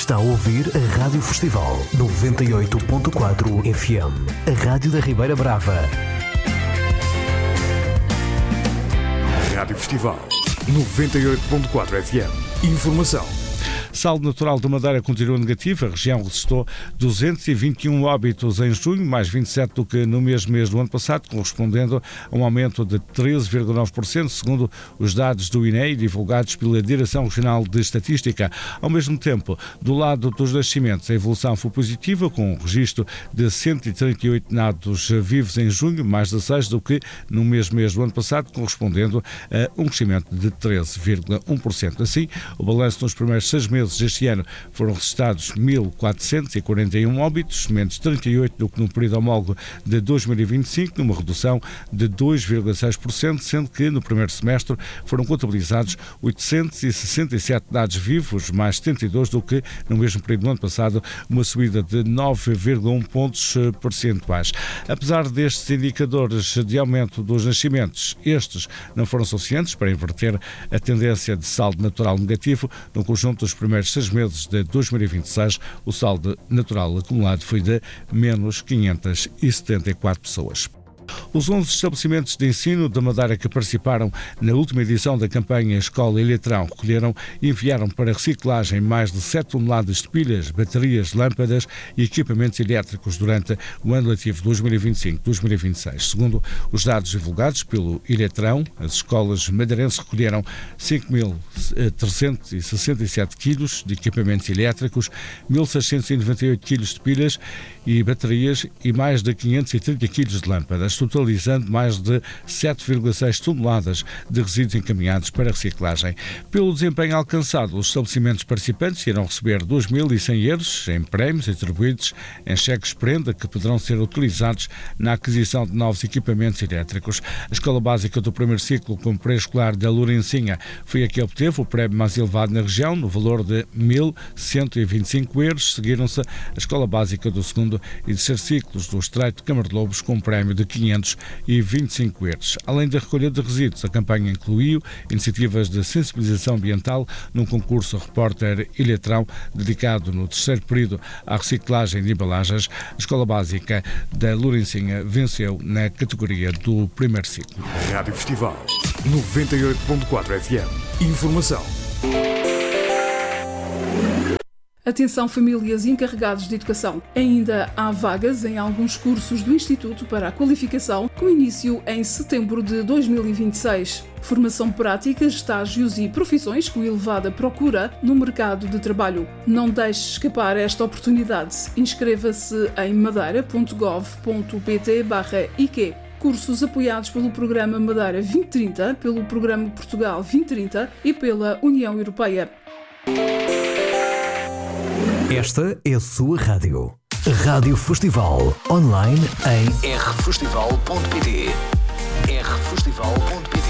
Está a ouvir a Rádio Festival 98.4 FM, a Rádio da Ribeira Brava. Rádio Festival 98.4 FM. Informação. Saldo natural da Madeira continua negativo. A região registrou 221 óbitos em junho, mais 27 do que no mesmo mês do ano passado, correspondendo a um aumento de 13,9%, segundo os dados do INEI divulgados pela Direção Regional de Estatística. Ao mesmo tempo, do lado dos nascimentos, a evolução foi positiva, com um registro de 138 natos vivos em junho, mais 16 do que no mesmo mês do ano passado, correspondendo a um crescimento de 13,1%. Assim, o balanço nos primeiros 6 meses deste ano foram registrados 1.441 óbitos, menos 38 do que no período homólogo de 2025, numa redução de 2,6%, sendo que no primeiro semestre foram contabilizados 867 dados vivos, mais 72 do que no mesmo período do ano passado, uma subida de 9,1 pontos percentuais. Apesar destes indicadores de aumento dos nascimentos, estes não foram suficientes para inverter a tendência de saldo natural negativo. No conjunto dos primeiros 6 meses de 2026, o saldo natural acumulado foi de menos 574 pessoas. Os 11 estabelecimentos de ensino da Madeira que participaram na última edição da campanha Escola e Letrão recolheram e enviaram para reciclagem mais de 7 toneladas de pilhas, baterias, lâmpadas e equipamentos elétricos durante o ano letivo 2025-2026. Segundo os dados divulgados pelo Iletrão, as escolas madeirenses recolheram 5.367 quilos de equipamentos elétricos, 1.698 quilos de pilhas e baterias e mais de 530 quilos de lâmpadas, totalizando mais de 7,6 toneladas de resíduos encaminhados para reciclagem. Pelo desempenho alcançado, os estabelecimentos participantes irão receber 2.100 euros em prémios atribuídos em cheques prenda que poderão ser utilizados na aquisição de novos equipamentos elétricos. A Escola Básica do primeiro ciclo com pré-escolar da Lourencinha foi a que obteve o prémio mais elevado na região, no valor de 1.125 euros. Seguiram-se a Escola Básica do segundo e terceiro ciclos do Estreito de Câmara de Lobos com um prémio de 525 euros. Além da recolha de resíduos, a campanha incluiu iniciativas de sensibilização ambiental num concurso Repórter Iletrão dedicado no terceiro período à reciclagem de embalagens. A Escola Básica da Lourencinha venceu na categoria do primeiro ciclo. Rádio Festival 98.4 FM. Informação. Atenção famílias e encarregados de educação. Ainda há vagas em alguns cursos do Instituto para a Qualificação, com início em setembro de 2026. Formação prática, estágios e profissões com elevada procura no mercado de trabalho. Não deixe escapar esta oportunidade. Inscreva-se em madeira.gov.pt/IQ. Cursos apoiados pelo Programa Madeira 2030, pelo Programa Portugal 2030 e pela União Europeia. Esta é a sua rádio. Rádio Festival. Online em rfestival.pt. rfestival.pt